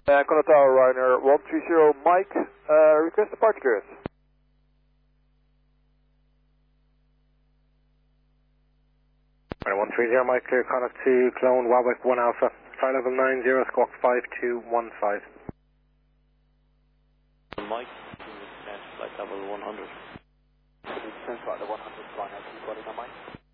Condor Tower, Ryanair 130 Mike, request departure clearance. Ryanair 130 Mike, clear contact to Clone, Warwick 1 Alpha, flight level 90, squawk 5215. Mike, flight level 100. Flight level 100, flying out, keep running on Mike.